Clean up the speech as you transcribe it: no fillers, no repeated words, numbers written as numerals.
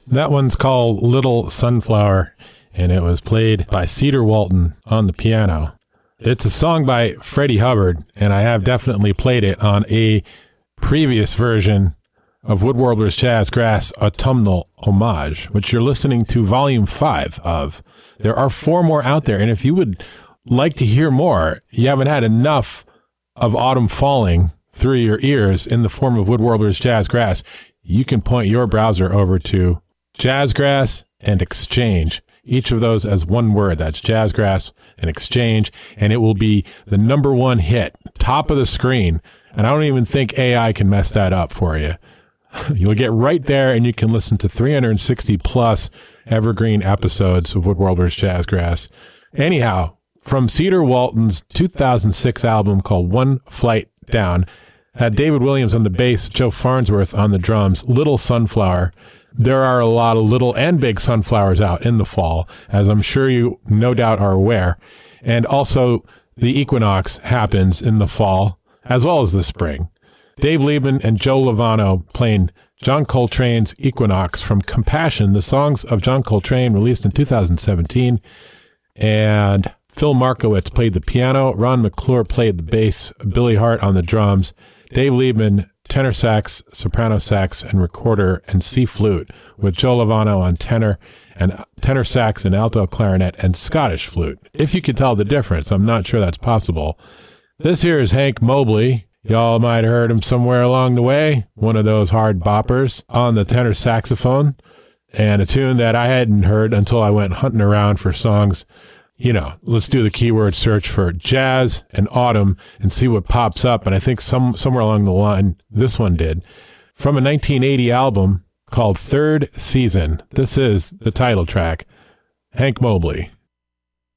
That one's called Little Sunflower, and it was played by Cedar Walton on the piano. It's a song by Freddie Hubbard, and I have definitely played it on a previous version of Wood Warblers Jazzgrass Autumnal Homage, which you're listening to Volume 5 of. There are 4 more out there, and if you would like to hear more, you haven't had enough of Autumn Falling through your ears in the form of Wood Warblers Jazzgrass, you can point your browser over to Jazzgrass and Exchange. Each of those as one word. That's Jazzgrass and Exchange, and it will be the #1 hit, top of the screen. And I don't even think AI can mess that up for you. You'll get right there, and you can listen to 360 plus evergreen episodes of Wood Warblers Jazzgrass. Anyhow, from Cedar Walton's 2006 album called One Flight Down, had David Williams on the bass, Joe Farnsworth on the drums, Little Sunflower. There are a lot of little and big sunflowers out in the fall, as I'm sure you no doubt are aware. And also, the equinox happens in the fall, as well as the spring. Dave Liebman and Joe Lovano playing John Coltrane's Equinox from Compassion, the songs of John Coltrane released in 2017. And Phil Markowitz played the piano, Ron McClure played the bass, Billy Hart on the drums, Dave Liebman tenor sax, soprano sax, and recorder, and C flute, with Joe Lovano on tenor sax and alto clarinet and Scottish flute. If you could tell the difference, I'm not sure that's possible. This here is Hank Mobley. Y'all might have heard him somewhere along the way, one of those hard boppers on the tenor saxophone, and a tune that I hadn't heard until I went hunting around for songs. You know, let's do the keyword search for jazz and autumn and see what pops up. And I think somewhere along the line, this one did. From a 1980 album called Third Season. This is the title track, Hank Mobley.